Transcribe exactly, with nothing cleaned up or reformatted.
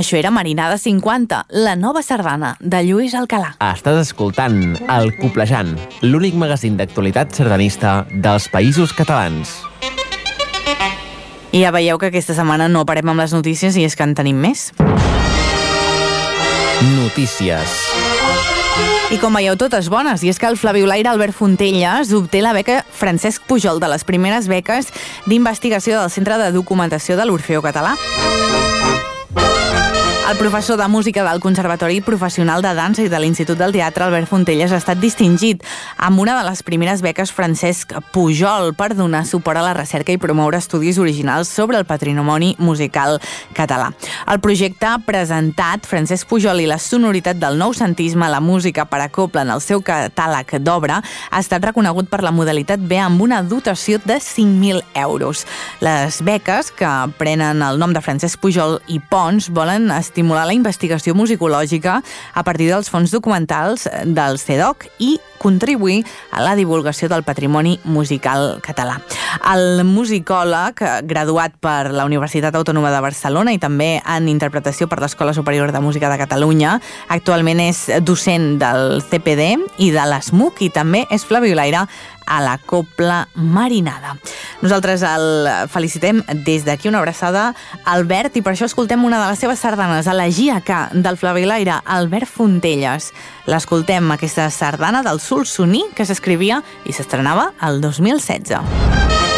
Això era Marinada cinquanta, la nova sardana de Lluís Alcalà. Estàs escoltant El Coplejant, l'únic magazín d'actualitat sardanista dels Països Catalans. I ja veieu que aquesta setmana no parem amb les notícies i és que en tenim més. Notícies. I com veieu, totes bones, i és que el flabiolaire Albert Fontelles obté la beca Francesc Pujol, de les primeres beques d'investigació del Centre de Documentació de l'Orfeó Català. El professor de música del Conservatori Professional de Dansa i de l'Institut del Teatre, Albert Fontelles, ha estat distingit amb una de les primeres beques Francesc Pujol per donar suport a la recerca i promoure estudis originals sobre el patrimoni musical català. El projecte ha presentat Francesc Pujol i la sonoritat del noucentisme, la música per a cobla en el seu catàleg d'obra, ha estat reconegut per la modalitat B amb una dotació de cinc mil euros. Les beques, que prenen el nom de Francesc Pujol i Pons, volen estimular la investigació musicològica a partir dels fons documentals del C E D O C i contribuir a la divulgació del patrimoni musical català. El musicòleg, graduat per la Universitat Autònoma de Barcelona i també en interpretació per l'Escola Superior de Música de Catalunya, actualment és docent del C P D i de l'ESMUC i també és flabiolaire a la Cobla Marinada. Nosaltres el felicitem des d'aquí, una abraçada a Albert, i per això escoltem una de les seves sardanes, Elegia K, del flabiolaire Albert Fontelles. L'escoltem, aquesta sardana del Solsoní, que s'escrivia i s'estrenava el dos mil setze.